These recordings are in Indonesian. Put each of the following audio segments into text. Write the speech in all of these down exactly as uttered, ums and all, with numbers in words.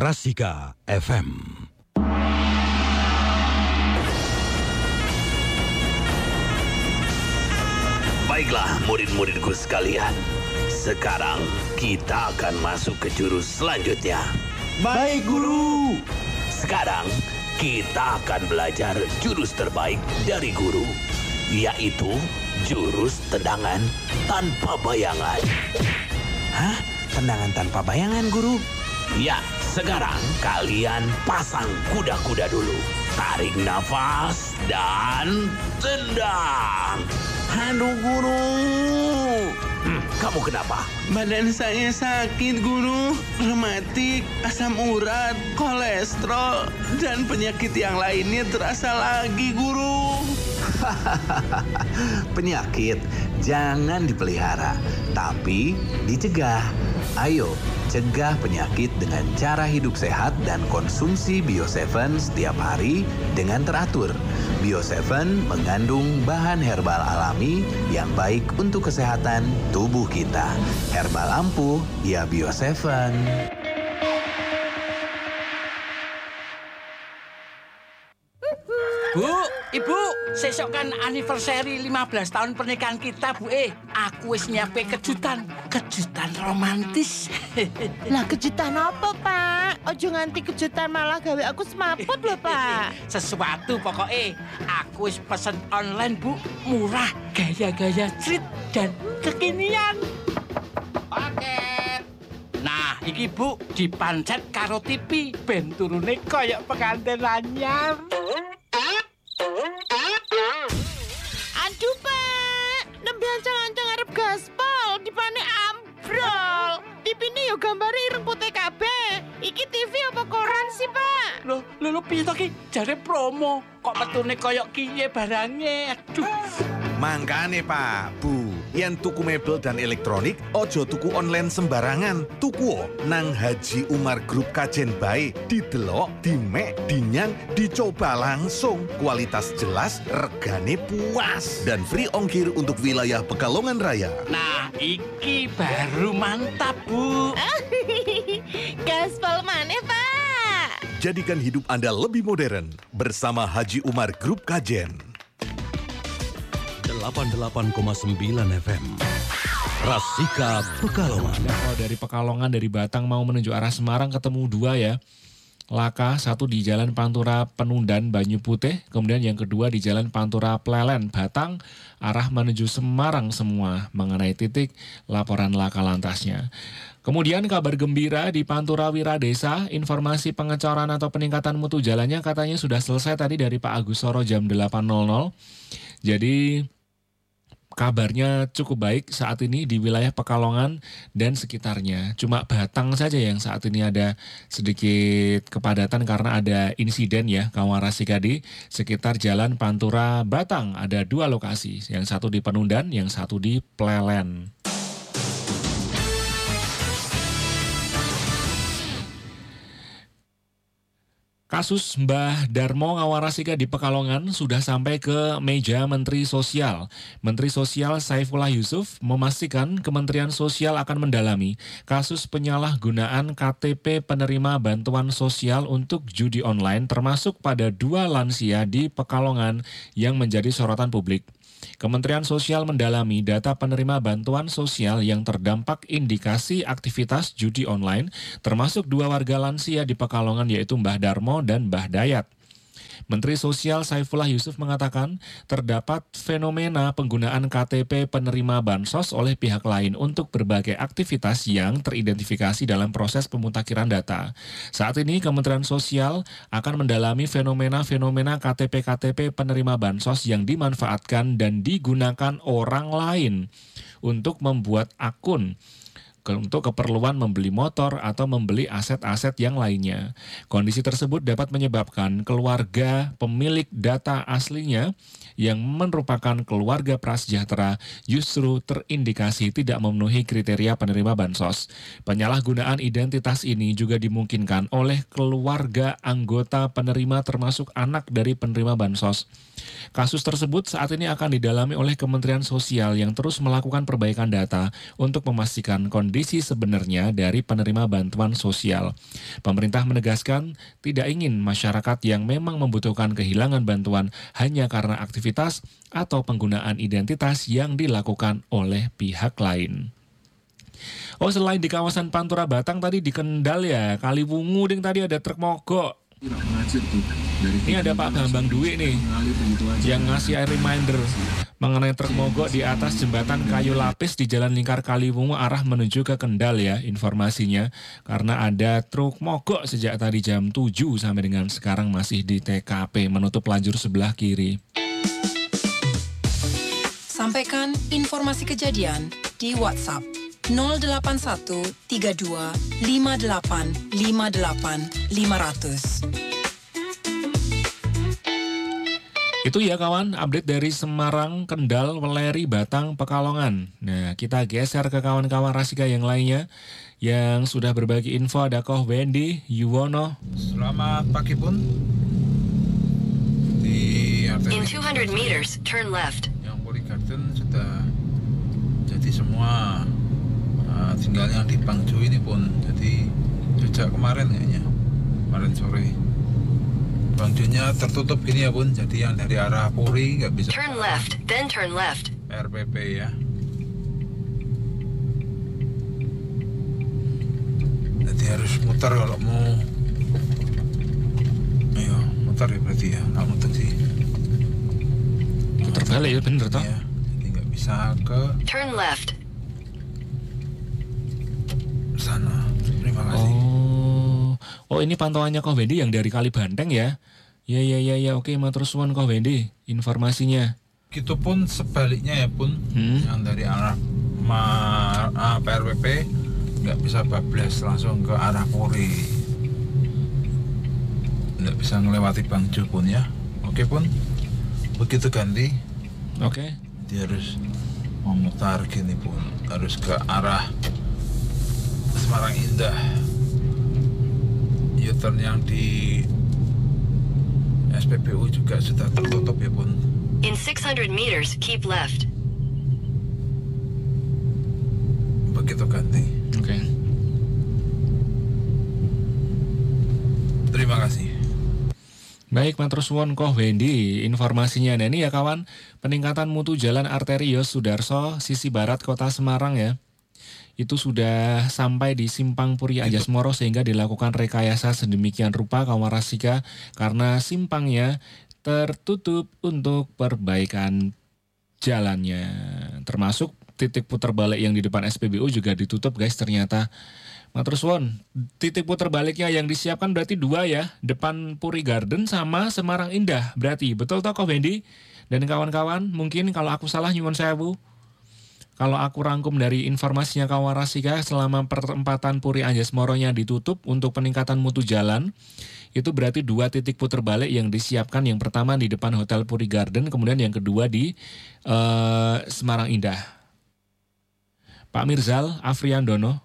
Rasika F M. Baiklah murid-muridku sekalian, sekarang kita akan masuk ke jurus selanjutnya. Baik, Guru. Sekarang kita akan belajar jurus terbaik dari guru, yaitu jurus tendangan tanpa bayangan. Hah? Tendangan tanpa bayangan, Guru? Ya, sekarang kalian pasang kuda-kuda dulu. Tarik nafas dan tendang. Aduh, Guru. Hmm, kamu kenapa? Badan saya sakit, Guru. Rematik, asam urat, kolesterol, dan penyakit yang lainnya terasa lagi, Guru. Penyakit jangan dipelihara, tapi dicegah. Ayo, cegah penyakit dengan cara hidup sehat dan konsumsi Bio tujuh setiap hari dengan teratur. Bio tujuh mengandung bahan herbal alami yang baik untuk kesehatan tubuh kita. Herbal ampuh, ya Bio tujuh. Bu, Ibu, sesok kan anniversary lima belas tahun pernikahan kita, Bu. Eh, aku wis nyiapke kejutan, kejutan romantis. Lah kejutan apa, Pak? Ojo nganti kejutan malah gawe aku semaput lho, Pak. Sesuatu pokoknya, aku wis pesen online, Bu. Murah, gaya-gaya street dan kekinian. Paket. Nah, iki Bu, dipancet karo T V, ben turune koyok pengantin anyar. Aduh, Pak. Nembe ancang-ancang arep gaspol, dipane ambrol. T V-ne yo gambare ireng putih kabeh. Iki T V apa koran sih, Pak? Loh, lho, lho, piye to ki? Jare promo. Kok metune koyok kiye barange? Aduh. Mangkane Pak, Bu, yen tuku mebel dan elektronik, ojo tuku online sembarangan. Tuku nang Haji Umar Group Kajen bae, didelok, dimek, dinyang, dicoba langsung. Kualitas jelas, regane puas, dan free ongkir untuk wilayah Pekalongan Raya. Nah, iki baru mantap, Bu. Gaspol maneh, Pak. Jadikan hidup Anda lebih modern bersama Haji Umar Group Kajen. delapan puluh delapan koma sembilan F M. Rasika Pekalongan. Ya, kalau dari Pekalongan, dari Batang mau menuju arah Semarang ketemu dua ya. Laka, satu di Jalan Pantura Penundan Banyu Putih, kemudian yang kedua di Jalan Pantura Plelen Batang, arah menuju Semarang semua. Mengenai titik, laporan laka lantasnya. Kemudian kabar gembira di Pantura Wiradesa, informasi pengecoran atau peningkatan mutu jalannya katanya sudah selesai tadi dari Pak Agus Soro jam delapan nol nol. Jadi kabarnya cukup baik saat ini di wilayah Pekalongan dan sekitarnya. Cuma Batang saja yang saat ini ada sedikit kepadatan karena ada insiden ya, Kawarasika di sekitar Jalan Pantura Batang. Ada dua lokasi, yang satu di Penundan, yang satu di Plelen. Kasus Mbah Darmo Ngawarasika di Pekalongan sudah sampai ke meja Menteri Sosial. Menteri Sosial Saifullah Yusuf memastikan Kementerian Sosial akan mendalami kasus penyalahgunaan K T P penerima bantuan sosial untuk judi online termasuk pada dua lansia di Pekalongan yang menjadi sorotan publik. Kementerian Sosial mendalami data penerima bantuan sosial yang terdampak indikasi aktivitas judi online, termasuk dua warga lansia di Pekalongan yaitu Mbah Darmo dan Mbah Dayat. Menteri Sosial Saifullah Yusuf mengatakan terdapat fenomena penggunaan K T P penerima bansos oleh pihak lain untuk berbagai aktivitas yang teridentifikasi dalam proses pemutakhiran data. Saat ini Kementerian Sosial akan mendalami fenomena-fenomena K T P-K T P penerima bansos yang dimanfaatkan dan digunakan orang lain untuk membuat akun untuk keperluan membeli motor atau membeli aset-aset yang lainnya. Kondisi tersebut dapat menyebabkan keluarga pemilik data aslinya yang merupakan keluarga prasejahtera justru terindikasi tidak memenuhi kriteria penerima bansos. Penyalahgunaan identitas ini juga dimungkinkan oleh keluarga anggota penerima termasuk anak dari penerima bansos. Kasus tersebut saat ini akan didalami oleh Kementerian Sosial yang terus melakukan perbaikan data untuk memastikan kondisi kondisi sebenarnya dari penerima bantuan sosial. Pemerintah menegaskan tidak ingin masyarakat yang memang membutuhkan kehilangan bantuan hanya karena aktivitas atau penggunaan identitas yang dilakukan oleh pihak lain. Oh, selain di kawasan Pantura Batang tadi di Kendal ya, Kaliwungu ding tadi ada truk mogok. Ini ada Pak Bambang Dwi nih yang ngasih reminder mengenai truk mogok di atas jembatan kayu lapis di Jalan Lingkar Kaliwungu arah menuju ke Kendal ya informasinya. Karena ada truk mogok sejak tadi jam tujuh sampai dengan sekarang masih di T K P menutup lajur sebelah kiri. Sampaikan informasi kejadian di WhatsApp nol delapan satu tiga dua lima delapan lima delapan lima nol nol. Itu ya kawan, update dari Semarang, Kendal, Weleri, Batang, Pekalongan. Nah, kita geser ke kawan-kawan Rasika yang lainnya yang sudah berbagi info. Ada Koh Wendy, Yuwono. Selamat pagi pun. Di In two hundred meters, turn left. Yang Puri Garden sudah jadi semua. Uh, tinggal yang di Pangju ini pun jadi sejak kemarin kayaknya, kemarin sore. Bangjunya tertutup gini ya Bun, jadi yang dari arah Puri nggak bisa. Turn left, then turn left. R P P ya. Jadi harus muter kalau mau. Ayo, muter ya berarti ya, nggak muter sih. Muter balik ya bener toh? Ya, jadi nggak bisa ke. Turn left. Sana. Terima kasih. Oh, oh ini pantauannya Koh Wendy yang dari Kalibanteng ya? Ya ya ya ya, oke matur suwun Koh Wendy informasinya. Gitu pun sebaliknya ya Pun, hmm? yang dari arah ma, uh, P R P P nggak bisa bablas langsung ke arah Puri, nggak bisa ngelewati Bangju Pun ya. Oke Pun, begitu ganti. Oke. Dia harus memutar gini Pun, harus ke arah Semarang Indah. U-turn yang di S P B U juga sudah tertutup ya Pun. In six hundred meters, keep left. Begitu ganti. Oke. Okay. Terima kasih. Baik, matur suwun Koh Wendy informasinya. Nah ini ya kawan, peningkatan mutu jalan arteri Yos Sudarso sisi barat kota Semarang ya. Itu sudah sampai di Simpang Puri Anjasmoro sehingga dilakukan rekayasa sedemikian rupa kawan Rasika karena simpangnya tertutup untuk perbaikan jalannya. Termasuk titik putar balik yang di depan S P B U juga ditutup guys ternyata. Matur suwun, titik putar baliknya yang disiapkan berarti dua ya, depan Puri Garden sama Semarang Indah. Berarti betul toh Koh Wendy dan kawan-kawan, mungkin kalau aku salah nyuwun sewu. Kalau aku rangkum dari informasinya kawan Rasika, selama perempatan Puri Anjasmoro-nya ditutup untuk peningkatan mutu jalan, itu berarti dua titik putar balik yang disiapkan. Yang pertama di depan Hotel Puri Garden, kemudian yang kedua di uh, Semarang Indah. Pak Mirzal Afriandono.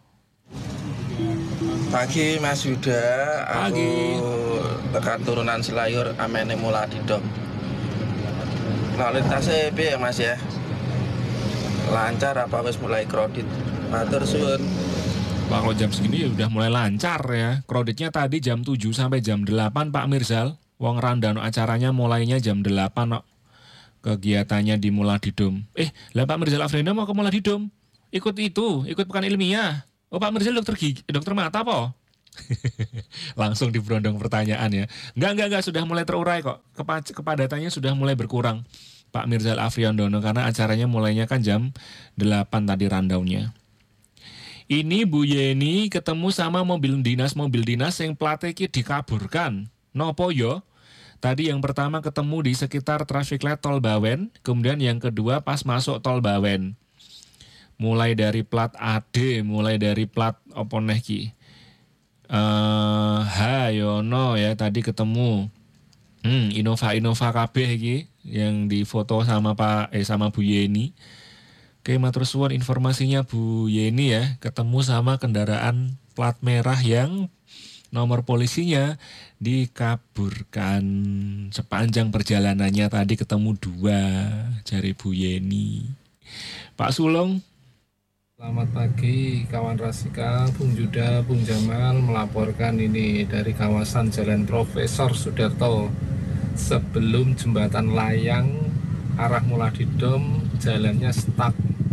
Pagi Mas Yuda, Pagi. Aku tekan turunan Selayur amene mulai dom. Lalu lintasnya piye Mas ya? Lancar apa wis mulai kredit? Matur suwun. Pak, kalau jam segini ya udah mulai lancar ya. Kreditnya tadi jam tujuh sampai jam delapan Pak Mirzal. Wong randano acaranya mulainya jam delapan kok. Kegiatannya di Muladidom. Eh, lah Pak Mirzal Afrino mau ke Muladidom? Ikut itu, ikut pekan ilmiah. Oh Pak Mirzal dokter gigi, dokter mata apa? Langsung diberondong pertanyaan ya. Enggak, enggak, enggak, sudah mulai terurai kok. Kepa- kepadatannya sudah mulai berkurang. Pak Mirzal Afriandono karena acaranya mulainya kan jam delapan tadi rundown-nya. Ini Bu Yeni ketemu sama mobil dinas mobil dinas yang platnya iki dikaburkan. Nopo yo? Tadi yang pertama ketemu di sekitar traffic light Tol Bawen, kemudian yang kedua pas masuk Tol Bawen. Mulai dari plat A D, mulai dari plat opo neh ki? Eh, ha yono ya tadi ketemu. Hmm, Innova Innova kabeh iki yang difoto sama Pak eh sama Bu Yeni. Oke, matur suwun informasinya Bu Yeni ya, ketemu sama kendaraan plat merah yang nomor polisinya dikaburkan. Sepanjang perjalanannya tadi ketemu dua, jari Bu Yeni. Pak Sulung. Selamat pagi kawan Rasika, Bung Yuda, Bung Jamal melaporkan ini dari kawasan Jalan Profesor Sudarto. Sebelum jembatan layang arah Muladidom, jalannya stuck,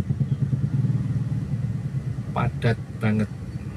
padat banget.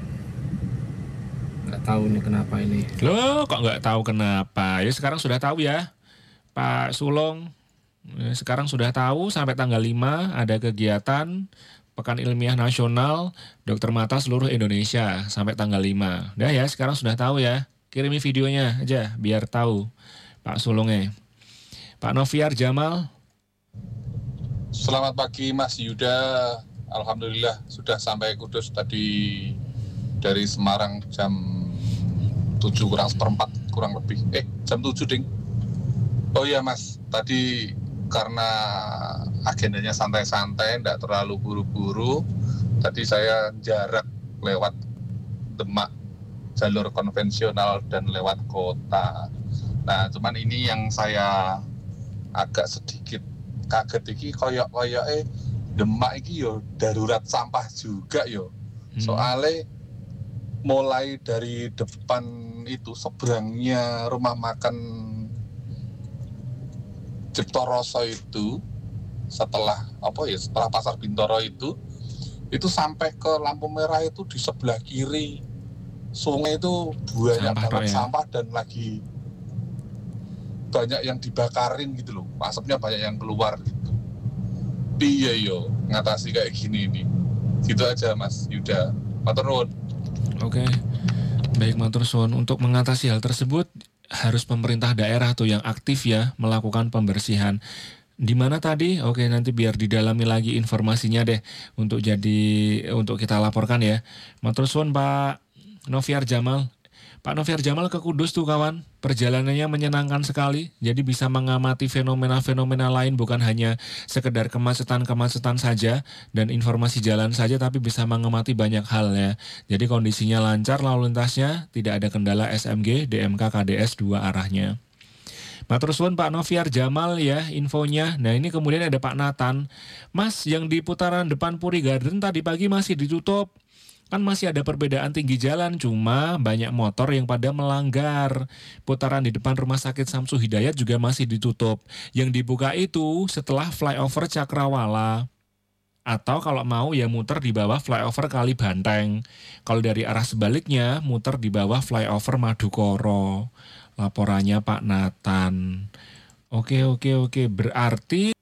Nggak tahu nih kenapa ini. Loh, kok nggak tahu kenapa? Ya sekarang sudah tahu ya, Pak Sulong. Ya, sekarang sudah tahu sampai tanggal lima ada kegiatan Pekan Ilmiah Nasional Dokter Mata seluruh Indonesia sampai tanggal lima. Udah ya, sekarang sudah tahu ya. Kirimi videonya aja biar tahu Pak Sulongnya. Pak Noviar Jamal. Selamat pagi Mas Yuda. Alhamdulillah sudah sampai Kudus tadi dari Semarang jam tujuh kurang seperempat kurang lebih. Eh, jam tujuh ding. Oh iya Mas, tadi karena agendanya santai-santai, tidak terlalu buru-buru. Tadi saya jarak lewat Demak, jalur konvensional dan lewat kota. Nah, cuman ini yang saya agak sedikit kaget iki koyok-koyok eh Demak iki yo darurat sampah juga yo. Hmm. Soalnya mulai dari depan itu seberangnya rumah makan Ciptoroso itu setelah apa ya setelah Pasar Bintoro itu itu sampai ke lampu merah itu di sebelah kiri sungai itu banyak banget ya. Sampah dan lagi banyak yang dibakarin gitu loh, asapnya banyak yang keluar gitu. Iya yo ngatasi kayak gini nih, gitu aja Mas Yuda. Matur nuwun. Oke, baik matur suwun. Untuk mengatasi hal tersebut harus pemerintah daerah tuh yang aktif ya melakukan pembersihan. Di mana tadi? Oke, nanti biar didalami lagi informasinya deh untuk jadi untuk kita laporkan ya. Matur suwun Pak Noviar Jamal. Pak Noviar Jamal ke Kudus tuh kawan. Perjalanannya menyenangkan sekali. Jadi bisa mengamati fenomena-fenomena lain bukan hanya sekedar kemacetan-kemacetan saja dan informasi jalan saja, tapi bisa mengamati banyak hal ya. Jadi kondisinya lancar lalu lintasnya, tidak ada kendala S M G, D M K, K D S dua arahnya. Matur suwun Pak Noviar Jamal ya infonya. Nah ini kemudian ada Pak Nathan. Mas, yang di putaran depan Puri Garden tadi pagi masih ditutup. Kan masih ada perbedaan tinggi jalan, cuma banyak motor yang pada melanggar. Putaran di depan Rumah Sakit Samsu Hidayat juga masih ditutup. Yang dibuka itu setelah flyover Cakrawala. Atau kalau mau ya muter di bawah flyover Kali Banteng. Kalau dari arah sebaliknya muter di bawah flyover Madukoro. Laporannya Pak Nathan. Oke, oke, oke. Berarti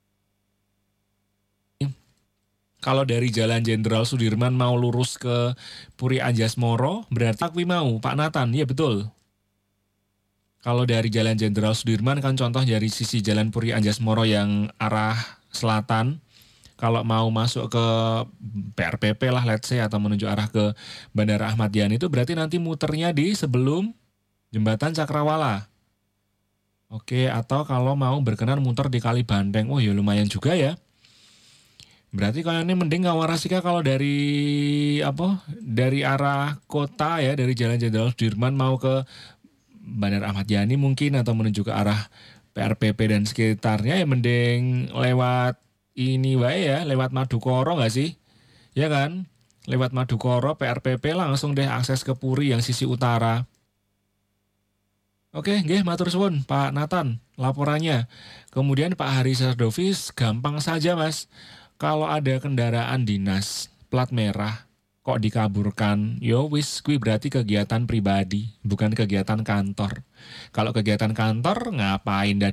kalau dari Jalan Jenderal Sudirman mau lurus ke Puri Anjasmoro, berarti Akwi mau, Pak Nathan, ya betul. Kalau dari Jalan Jenderal Sudirman kan contoh dari sisi Jalan Puri Anjasmoro yang arah selatan, kalau mau masuk ke P R P P lah let's say, atau menuju arah ke Bandara Ahmad Yani itu berarti nanti muternya di sebelum Jembatan Cakrawala. Oke, atau kalau mau berkenan muter di Kali Banteng, oh ya lumayan juga ya. Berarti kalau ini mending Kawarasika kalau dari apa? Dari arah kota ya, dari Jalan Jenderal Sudirman mau ke Bandara Ahmad Yani mungkin atau menuju ke arah P R P P dan sekitarnya ya mending lewat ini wae ya, lewat Madukoro enggak sih? Ya kan? Lewat Madukoro P R P P langsung deh akses ke Puri yang sisi utara. Oke, nggih matur suwun Pak Nathan laporannya. Kemudian Pak Hari Sardovis gampang saja Mas. Kalau ada kendaraan dinas plat merah kok dikaburkan, yo wis kuwi berarti kegiatan pribadi, bukan kegiatan kantor. Kalau kegiatan kantor ngapain